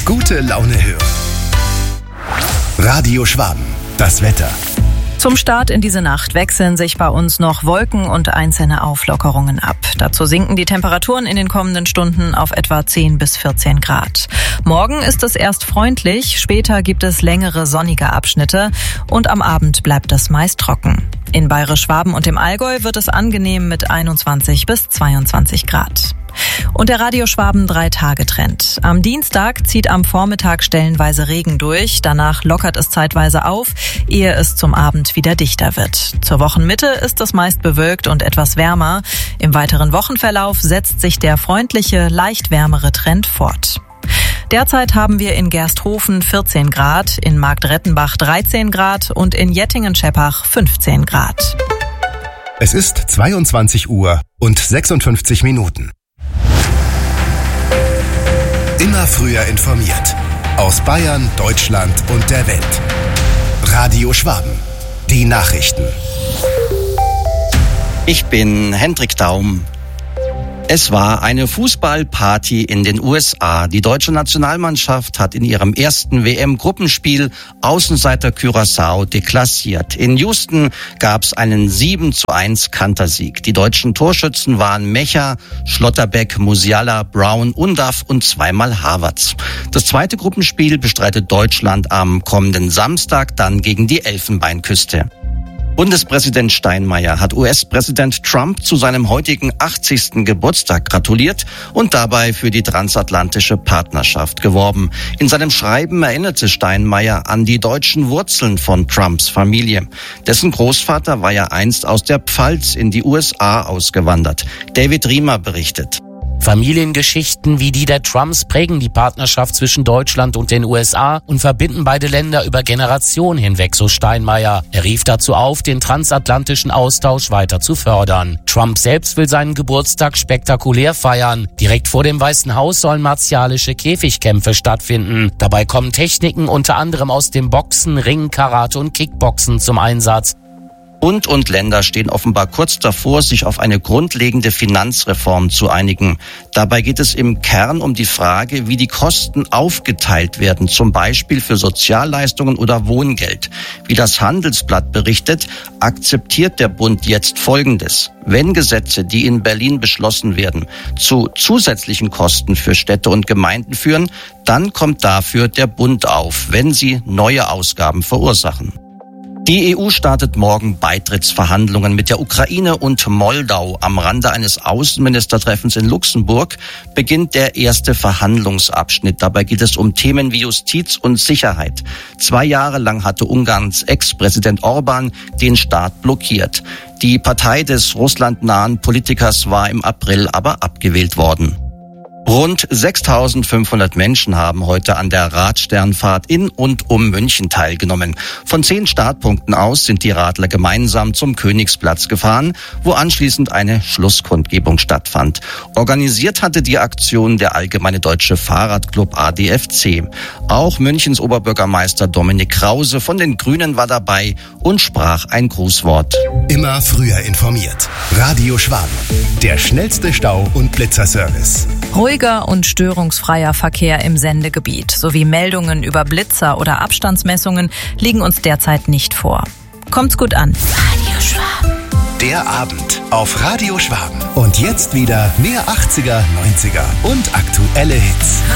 Gute Laune hören. Radio Schwaben, das Wetter. Zum Start in diese Nacht wechseln sich bei uns noch Wolken und einzelne Auflockerungen ab. Dazu sinken die Temperaturen in den kommenden Stunden auf etwa 10 bis 14 Grad. Morgen ist es erst freundlich, später gibt es längere sonnige Abschnitte und am Abend bleibt es meist trocken. In Bayerisch-Schwaben und dem Allgäu wird es angenehm mit 21 bis 22 Grad. Und der Radio Schwaben 3-Tage-Trend. Am Dienstag zieht am Vormittag stellenweise Regen durch, danach lockert es zeitweise auf, ehe es zum Abend wieder dichter wird. Zur Wochenmitte ist es meist bewölkt und etwas wärmer. Im weiteren Wochenverlauf setzt sich der freundliche, leicht wärmere Trend fort. Derzeit haben wir in Gersthofen 14 Grad, in Marktrettenbach 13 Grad und in Jettingen-Scheppach 15 Grad. Es ist 22 Uhr und 56 Minuten. Immer früher informiert. Aus Bayern, Deutschland und der Welt. Radio Schwaben. Die Nachrichten. Ich bin Hendrik Daum. Es war eine Fußballparty in den USA. Die deutsche Nationalmannschaft hat in ihrem ersten WM-Gruppenspiel Außenseiter Curaçao deklassiert. In Houston gab es einen 7:1 Kantersieg. Die deutschen Torschützen waren Mecha, Schlotterbeck, Musiala, Brown, Undav und zweimal Havertz. Das zweite Gruppenspiel bestreitet Deutschland am kommenden Samstag dann gegen die Elfenbeinküste. Bundespräsident Steinmeier hat US-Präsident Trump zu seinem heutigen 80. Geburtstag gratuliert und dabei für die transatlantische Partnerschaft geworben. In seinem Schreiben erinnerte Steinmeier an die deutschen Wurzeln von Trumps Familie. Dessen Großvater war ja einst aus der Pfalz in die USA ausgewandert. David Riemer berichtet. Familiengeschichten wie die der Trumps prägen die Partnerschaft zwischen Deutschland und den USA und verbinden beide Länder über Generationen hinweg, so Steinmeier. Er rief dazu auf, den transatlantischen Austausch weiter zu fördern. Trump selbst will seinen Geburtstag spektakulär feiern. Direkt vor dem Weißen Haus sollen martialische Käfigkämpfe stattfinden. Dabei kommen Techniken unter anderem aus dem Boxen, Ringen, Karate und Kickboxen zum Einsatz. Bund und Länder stehen offenbar kurz davor, sich auf eine grundlegende Finanzreform zu einigen. Dabei geht es im Kern um die Frage, wie die Kosten aufgeteilt werden, zum Beispiel für Sozialleistungen oder Wohngeld. Wie das Handelsblatt berichtet, akzeptiert der Bund jetzt Folgendes. Wenn Gesetze, die in Berlin beschlossen werden, zu zusätzlichen Kosten für Städte und Gemeinden führen, dann kommt dafür der Bund auf, wenn sie neue Ausgaben verursachen. Die EU startet morgen Beitrittsverhandlungen mit der Ukraine und Moldau. Am Rande eines Außenministertreffens in Luxemburg beginnt der erste Verhandlungsabschnitt. Dabei geht es um Themen wie Justiz und Sicherheit. 2 Jahre lang hatte Ungarns Ex-Präsident Orbán den Staat blockiert. Die Partei des russlandnahen Politikers war im April aber abgewählt worden. Rund 6.500 Menschen haben heute an der Radsternfahrt in und um München teilgenommen. Von 10 Startpunkten aus sind die Radler gemeinsam zum Königsplatz gefahren, wo anschließend eine Schlusskundgebung stattfand. Organisiert hatte die Aktion der Allgemeine Deutsche Fahrradclub ADFC. Auch Münchens Oberbürgermeister Dominik Krause von den Grünen war dabei und sprach ein Grußwort. Immer früher informiert. Radio Schwaben. Der schnellste Stau- und Blitzerservice. Ruhiger und störungsfreier Verkehr im Sendegebiet sowie Meldungen über Blitzer oder Abstandsmessungen liegen uns derzeit nicht vor. Kommt's gut an. Radio Schwaben. Der Abend auf Radio Schwaben. Und jetzt wieder mehr 80er, 90er und aktuelle Hits.